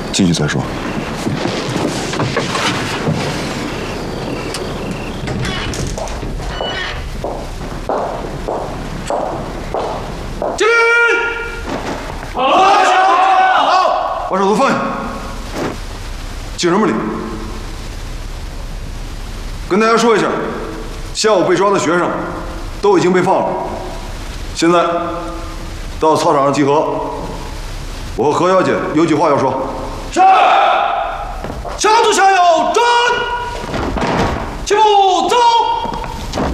进去再说。 敬礼！好， 把手都放下。敬什么礼？跟大家说一下，下午被抓的学生都已经被放了。现在到操场上集合。我和何小姐有句话要说。 是。向左向右转，齐步走。